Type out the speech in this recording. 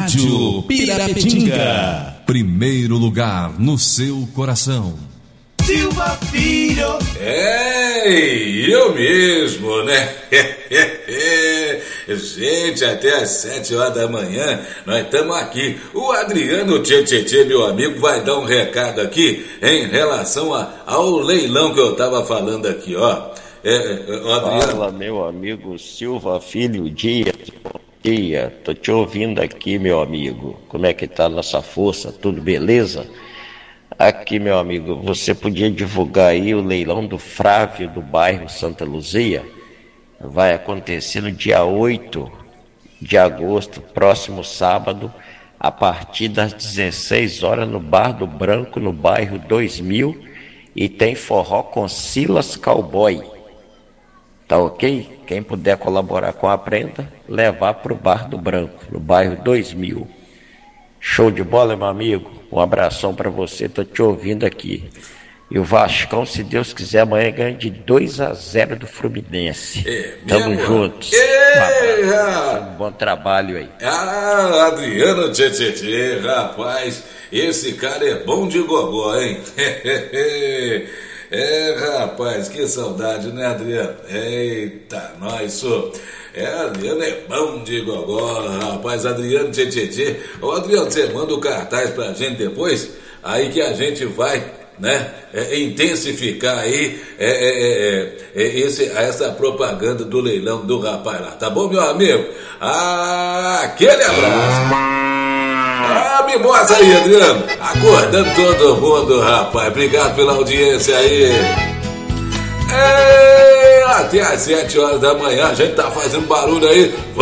Rádio Pirapetinga. Primeiro lugar no seu coração. Silva Filho. Eu mesmo, né? Gente, até às 7 horas da manhã nós estamos aqui. O Adriano Tchê, meu amigo, vai dar um recado aqui em relação ao leilão que eu estava falando aqui, ó. Adriano. Fala, meu amigo Silva Filho Dias. Bom dia, tô te ouvindo aqui, meu amigo. Como é que tá a nossa força? Tudo beleza? Aqui, meu amigo, você podia divulgar aí o leilão do Frávio do bairro Santa Luzia? Vai acontecer no dia 8 de agosto, próximo sábado, a partir das 16 horas no Bar do Branco, no bairro 2000, e tem forró com Silas Cowboy. Tá ok? Quem puder colaborar com a prenda, levar pro Bar do Branco, no bairro 2000. Show de bola, meu amigo. Um abração pra você, tô te ouvindo aqui. E o Vascão, se Deus quiser, amanhã ganha de 2-0 do Fluminense. Tamo juntos. Um bom trabalho aí. Adriano Tchê, rapaz, esse cara é bom de gogó, hein? Rapaz, que saudade, né, Adriano? Eita, nós, sou. Adriano é bom de gogó, rapaz. Adriano Tchê. Ô, Adriano, você manda o cartaz pra gente depois, aí que a gente vai, né, intensificar aí essa propaganda do leilão do rapaz lá, tá bom, meu amigo? Aquele abraço. Me mostra aí, Adriano. Acordando todo mundo, rapaz. Obrigado pela audiência aí. Até às 7 horas da manhã a gente tá fazendo barulho aí.